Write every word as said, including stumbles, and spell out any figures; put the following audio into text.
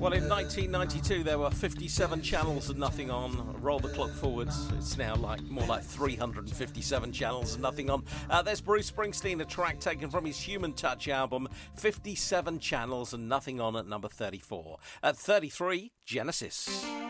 Well, in nineteen ninety-two, there were fifty-seven channels and nothing on. Roll the clock forwards. It's now like more like three hundred fifty-seven channels and nothing on. Uh, there's Bruce Springsteen, a track taken from his Human Touch album, fifty-seven channels and nothing on at number thirty-four. At thirty-three, Genesis.